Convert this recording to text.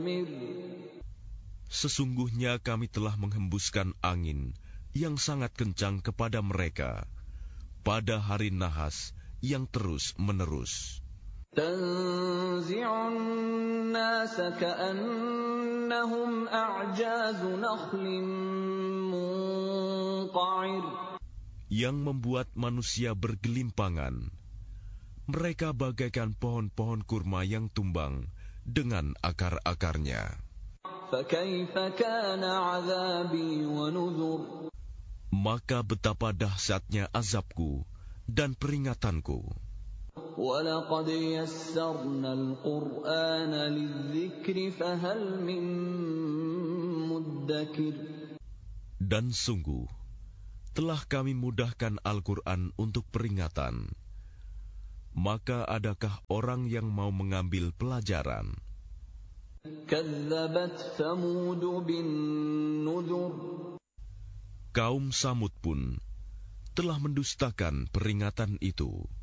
Sesungguhnya kami telah menghembuskan angin yang sangat kencang kepada mereka pada hari nahas yang terus-menerus. Tanzi'un nasa ka'annahum a'jazu nakhlin munqa'ir. Yang membuat manusia bergelimpangan. Mereka bagaikan pohon-pohon kurma yang tumbang dengan akar-akarnya. Fakaifa kana 'adzabi wa nuzur. Maka betapa dahsyatnya azabku dan peringatanku. وَلَقَدْ يَسَّرْنَا الْقُرْآنَ لِلذِّكْرِ فَهَلْ مِن مُّدَّكِرٍ. Dan sungguh, telah kami mudahkan Al-Quran untuk peringatan. Maka adakah orang yang mau mengambil pelajaran? كَذَّبَتْ ثَمُودُ بِالنُّذُرِ. Kaum Samud pun telah mendustakan peringatan itu.